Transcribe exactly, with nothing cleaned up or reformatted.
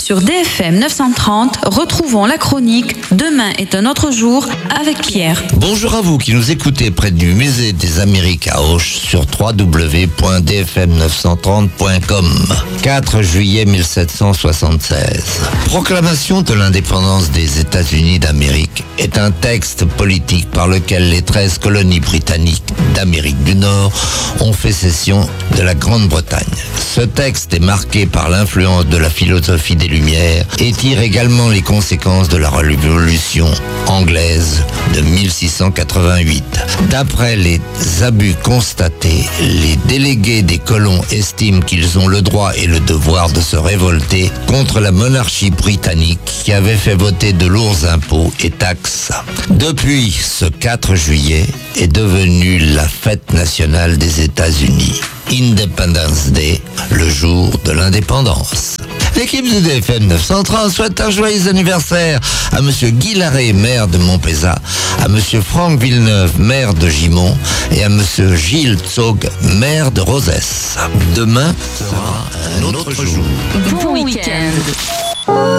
Sur D F M neuf cent trente, retrouvons la chronique Demain est un autre jour avec Pierre. Bonjour à vous qui nous écoutez près du musée des Amériques à Auch sur w w w point d f m neuf cent trente point com. quatre juillet mille sept cent soixante-seize. Proclamation de l'indépendance des États-Unis d'Amérique est un texte politique par lequel les treize colonies britanniques d'Amérique du Nord ont fait cession de la Grande-Bretagne. Ce texte est marqué par l'influence de la philosophie des Lumières et tire également les conséquences de la Révolution anglaise de mille six cent quatre-vingt-huit. D'après les abus constatés, les délégués des colons estiment qu'ils ont le droit et le devoir de se révolter contre la monarchie britannique qui avait fait voter de lourds impôts et taxes. Depuis, ce quatre juillet est devenu la fête nationale des États-Unis. Independence Day, le jour de l'indépendance. L'équipe de D F M neuf cent trente souhaite un joyeux anniversaire à Monsieur Guy Larrey, maire de Montpezat, à Monsieur Franck Villeneuve, maire de Gimont, et à Monsieur Gilles Tsog, maire de Rozès. Demain sera un autre jour. Bon week-end.